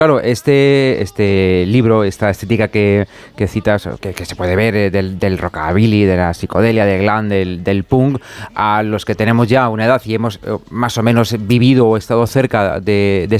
Claro, este libro, esta estética que citas, que se puede ver del rockabilly, de la psicodelia, del glam, del punk, a los que tenemos ya una edad y hemos más o menos vivido o estado cerca de